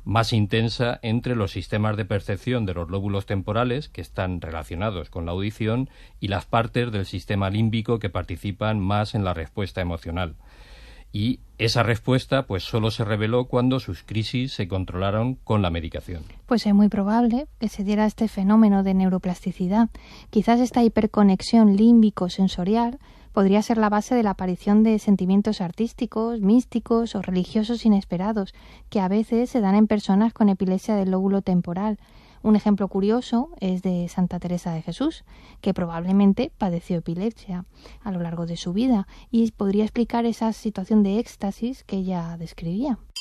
más intensa entre los sistemas de percepción de los lóbulos temporales, que están relacionados con la audición, y las partes del sistema límbico que participan más en la respuesta emocional. Y esa respuesta pues solo se reveló cuando sus crisis se controlaron con la medicación. Pues es muy probable que se diera este fenómeno de neuroplasticidad. Quizás esta hiperconexión límbico-sensorial podría ser la base de la aparición de sentimientos artísticos, místicos o religiosos inesperados, que a veces se dan en personas con epilepsia del lóbulo temporal. Un ejemplo curioso es de Santa Teresa de Jesús, que probablemente padeció epilepsia a lo largo de su vida y podría explicar esa situación de éxtasis que ella describía.